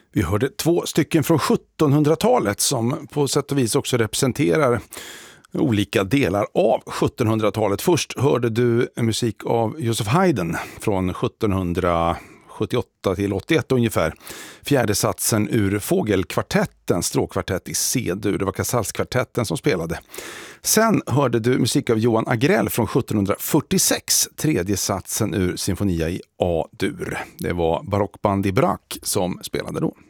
Vi hörde 2 stycken från 1700-talet som på sätt och vis också representerar olika delar av 1700-talet. Först hörde du musik av Joseph Haydn från 1778 till 81 ungefär. Fjärde satsen ur Fågelkvartetten, stråkkvartett i C-dur. Det var Casals-kvartetten som spelade. Sen hörde du musik av Johan Agrell från 1746, tredje satsen ur Sinfonia i A-dur. Det var barockband i Brack som spelade då.